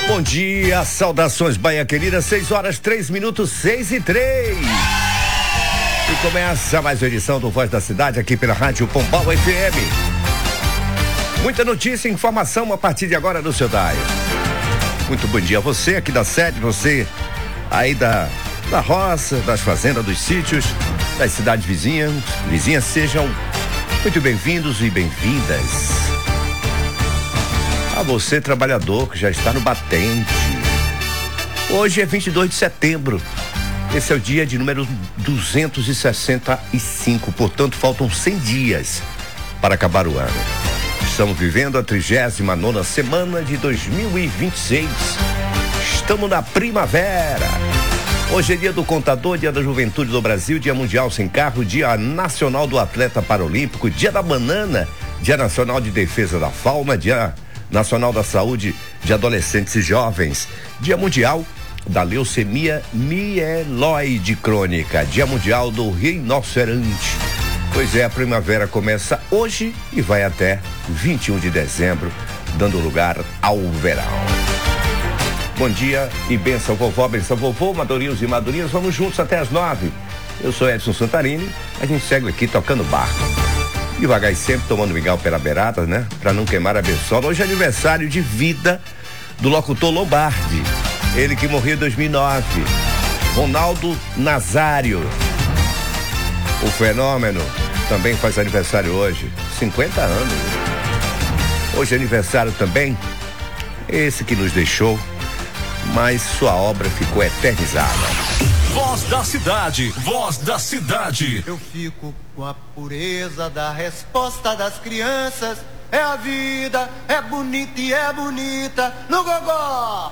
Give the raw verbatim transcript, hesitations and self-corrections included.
Bom dia, saudações Bahia querida, seis horas, três minutos, seis e três. E começa mais uma edição do Voz da Cidade aqui pela Rádio Pombal F M. Muita notícia e informação a partir de agora no seu dial. Muito bom dia a você aqui da sede, você aí da, da roça, das fazendas, dos sítios, das cidades vizinhas, vizinhas, sejam muito bem-vindos e bem-vindas. A você, trabalhador, que já está no batente. Hoje é vinte e dois de setembro. Esse é o dia de número duzentos e sessenta e cinco. Portanto, faltam cem dias para acabar o ano. Estamos vivendo a trigésima nona semana de dois mil e vinte e seis. Estamos na primavera. Hoje é dia do contador, dia da juventude do Brasil, dia mundial sem carro, dia nacional do atleta paralímpico, dia da banana, dia nacional de defesa da fauna, dia nacional da saúde de adolescentes e jovens, dia mundial da leucemia mieloide crônica, dia mundial do rinoceronte. Pois é, a primavera começa hoje e vai até vinte e um de dezembro, dando lugar ao verão. Bom dia e benção vovó, benção vovô, madurinhos e madurinhas, vamos juntos até as nove. Eu sou Edson Santarini, a gente segue aqui tocando barco. Devagar e sempre tomando mingau pela beirada, né? Pra não queimar a bençola. Hoje é aniversário de vida do locutor Lombardi. Ele que morreu em dois mil e nove. Ronaldo Nazário. O fenômeno também faz aniversário hoje. cinquenta anos. Hoje é aniversário também esse que nos deixou, mas sua obra ficou eternizada. Voz da cidade, voz da cidade. Eu fico com a pureza da resposta das crianças. É a vida, é bonita e é bonita no gogó.